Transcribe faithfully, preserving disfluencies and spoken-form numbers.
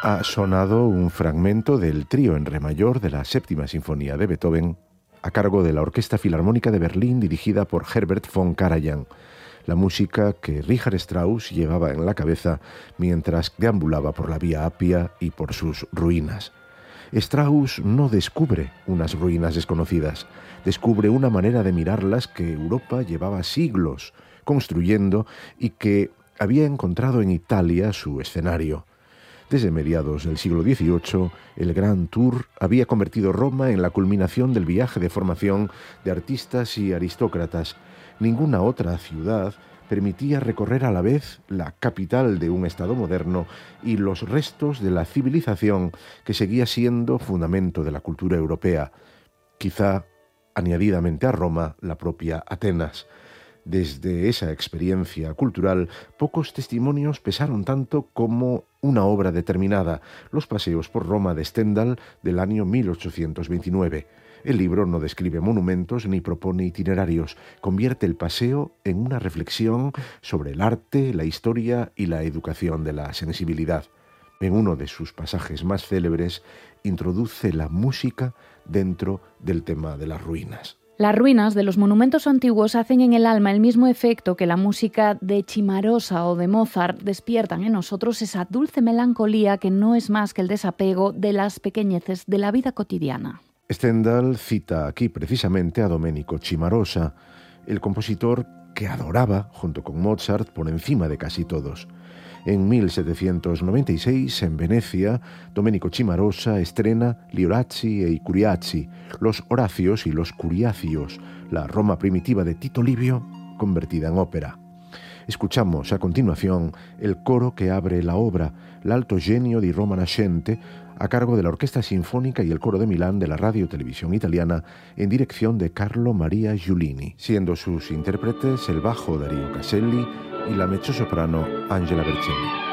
Ha sonado un fragmento del trío en re mayor de la séptima sinfonía de Beethoven a cargo de la Orquesta Filarmónica de Berlín dirigida por Herbert von Karajan, la música que Richard Strauss llevaba en la cabeza mientras deambulaba por la Vía Apia y por sus ruinas. Strauss no descubre unas ruinas desconocidas, descubre una manera de mirarlas que Europa llevaba siglos construyendo y que había encontrado en Italia su escenario. Desde mediados del siglo dieciocho, el Grand Tour había convertido Roma en la culminación del viaje de formación de artistas y aristócratas. Ninguna otra ciudad permitía recorrer a la vez la capital de un Estado moderno y los restos de la civilización que seguía siendo fundamento de la cultura europea. Quizá, añadidamente a Roma, la propia Atenas. Desde esa experiencia cultural, pocos testimonios pesaron tanto como una obra determinada, Los paseos por Roma de Stendhal del año mil ochocientos veintinueve. El libro no describe monumentos ni propone itinerarios, convierte el paseo en una reflexión sobre el arte, la historia y la educación de la sensibilidad. En uno de sus pasajes más célebres, introduce la música dentro del tema de las ruinas. Las ruinas de los monumentos antiguos hacen en el alma el mismo efecto que la música de Cimarosa o de Mozart, despiertan en nosotros esa dulce melancolía que no es más que el desapego de las pequeñeces de la vida cotidiana. Stendhal cita aquí precisamente a Domenico Cimarosa, el compositor que adoraba, junto con Mozart, por encima de casi todos. En mil setecientos noventa y seis, en Venecia, Domenico Cimarosa estrena Gli Orazzi e i Curiazi, los Horacios y los Curiacios, la Roma primitiva de Tito Livio convertida en ópera. Escuchamos a continuación el coro que abre la obra, l'Alto Genio di Roma Nascente, a cargo de la Orquesta Sinfónica y el Coro de Milán de la Radio Televisión Italiana, en dirección de Carlo Maria Giulini, siendo sus intérpretes el bajo Darío Caselli y la mezzosoprano Angela Bercelli.